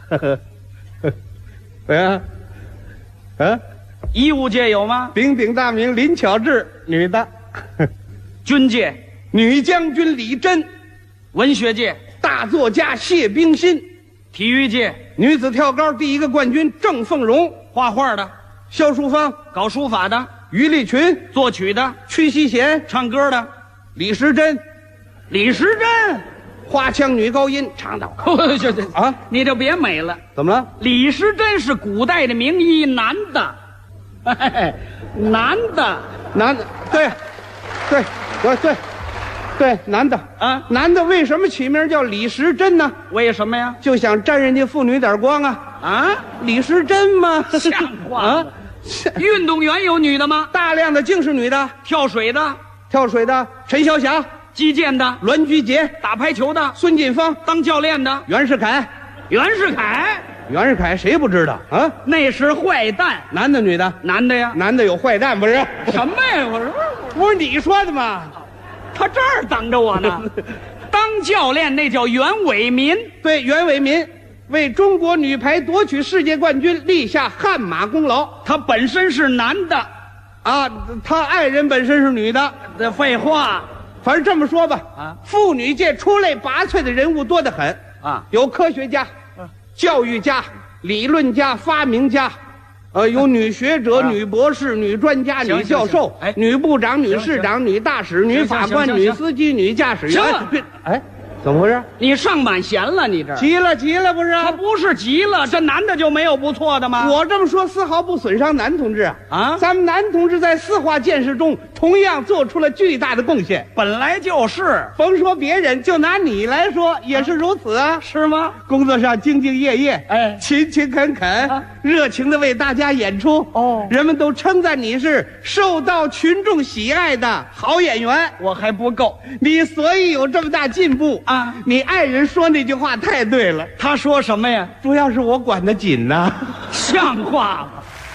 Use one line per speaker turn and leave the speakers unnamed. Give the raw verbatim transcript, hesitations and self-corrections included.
对啊，啊，
医务界有吗？
鼎鼎大名林巧稚，女的。
军界、
女将军李珍，
文学界、
大作家谢冰心，
体育界、
女子跳高第一个冠军郑凤荣，
画画的、
萧淑芳，
搞书法的、
于丽群，
作曲的、
屈希贤，
唱歌的、
李时珍，
李时珍。
花腔女高音唱到
这这
啊，
你就别美了。
怎么了？
李时珍是古代的名医，男的，哎，男的
男的，对，对，对对，对，男的
啊，
男的为什么起名叫李时珍呢？
为什么呀？
就想沾人家妇女点光啊！
啊，
李时珍吗？
像话吗
啊！
运动员有女的吗？
大量的净是女的，
跳水的、
跳水的陈晓霞、
击剑的、
栾菊杰、
打排球的、
孙锦芳、
当教练的、
袁世凯。
袁世凯，
袁世凯谁不知道啊？
那是坏蛋，
男的女的？
男的呀？
男的有坏蛋不是？
什么呀？我说
不是你说的吗？
他这儿等着我呢。当教练那叫袁伟民，
对，袁伟民为中国女排夺取世界冠军立下汗马功劳
他本身是男的。
啊！他爱人本身是女的，
这废话
反正这么说吧，
啊，
妇女界出类拔萃的人物多得很
啊，
有科学家、教育家、理论家、发明家，呃，有女学者、
啊
女博士、女专家、
行
女教授
行行哎，
女部长、女
行
市长、女大使、女
行
法官、
行行行
女司机、女驾驶员。
行了
哎，怎么回事？
你上满弦了，你这儿
急了，急了，不是？
他不是急了，这男的就没有不错的吗？
我这么说丝毫不损伤男同志啊！
啊
咱们男同志在四化建设中同样做出了巨大的贡献。
本来就是
甭说别人，就拿你来说也是如此啊！
是吗？
工作上兢兢业业，
哎
勤勤恳恳，
啊
热情的为大家演出。
哦
人们都称赞你是受到群众喜爱的好演员。
我还不够。
你所以有这么大进步
啊
你爱人说那句话太对了，
他说什么呀？
主要是我管得紧呐、
像话吗？